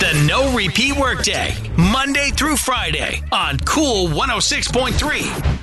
the no repeat workday, Monday through Friday on Cool 106.3.